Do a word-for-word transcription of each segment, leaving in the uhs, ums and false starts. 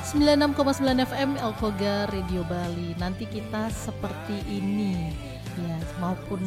sembilan puluh enam koma sembilan F M Elkoga Radio Bali. Nanti kita seperti ini ya, maupun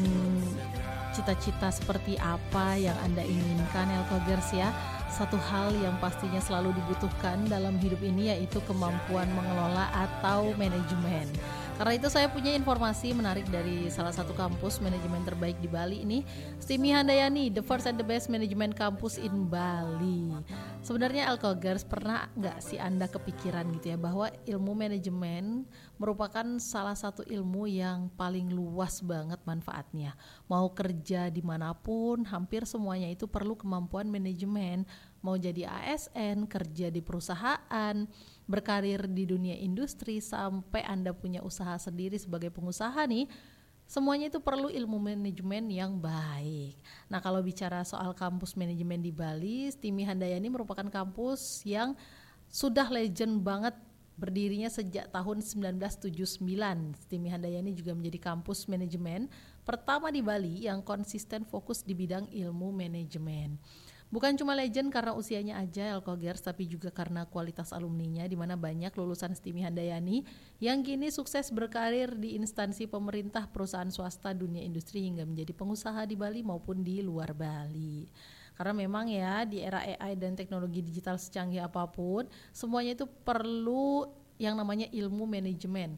cita-cita seperti apa yang Anda inginkan Elkogers ya. Satu hal yang pastinya selalu dibutuhkan dalam hidup ini yaitu kemampuan mengelola atau manajemen. Karena itu saya punya informasi menarik dari salah satu kampus manajemen terbaik di Bali ini, Stimi Handayani, the first and the best management campus in Bali. Sebenarnya Elkogers, pernah nggak sih Anda kepikiran gitu ya bahwa ilmu manajemen merupakan salah satu ilmu yang paling luas banget manfaatnya. Mau kerja dimanapun, hampir semuanya itu perlu kemampuan manajemen. Mau jadi A S N, kerja di perusahaan, berkarir di dunia industri, sampai Anda punya usaha sendiri sebagai pengusaha nih, semuanya itu perlu ilmu manajemen yang baik. Nah, kalau bicara soal kampus manajemen di Bali, Stimi Handayani merupakan kampus yang sudah legend banget, berdirinya sejak tahun sembilan belas tujuh puluh sembilan. Stimi Handayani juga menjadi kampus manajemen pertama di Bali yang konsisten fokus di bidang ilmu manajemen. Bukan cuma legend karena usianya aja Elkogers, tapi juga karena kualitas alumninya, di mana banyak lulusan Stimi Handayani yang kini sukses berkarir di instansi pemerintah, perusahaan swasta, dunia industri, hingga menjadi pengusaha di Bali maupun di luar Bali. Karena memang ya di era A I dan teknologi digital secanggih apapun, semuanya itu perlu yang namanya ilmu manajemen.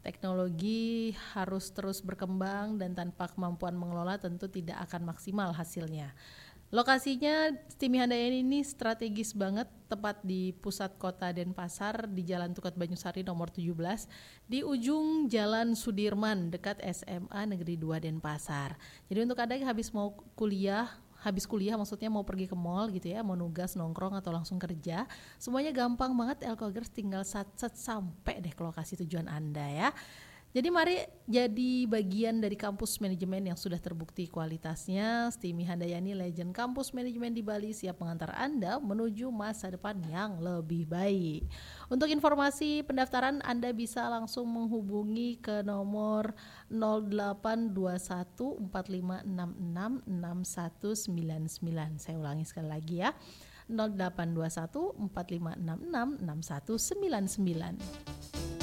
Teknologi harus terus berkembang dan tanpa kemampuan mengelola tentu tidak akan maksimal hasilnya. Lokasinya Stimi Handayani ini strategis banget, tepat di pusat kota Denpasar, di Jalan Tukat Banyusari nomor tujuh belas, di ujung Jalan Sudirman dekat S M A Negeri dua Denpasar. Jadi untuk Anda yang habis mau kuliah, habis kuliah maksudnya mau pergi ke mall gitu ya, mau nugas, nongkrong atau langsung kerja, semuanya gampang banget. Elkogers tinggal sat-sat sampai deh ke lokasi tujuan Anda ya. Jadi mari jadi bagian dari kampus manajemen yang sudah terbukti kualitasnya. Stimi Handayani, legend kampus manajemen di Bali, siap mengantar Anda menuju masa depan yang lebih baik. Untuk informasi pendaftaran Anda bisa langsung menghubungi ke nomor nol delapan dua satu empat lima enam enam enam satu sembilan sembilan. Saya ulangi sekali lagi ya, nol delapan dua satu empat lima enam enam enam satu sembilan sembilan.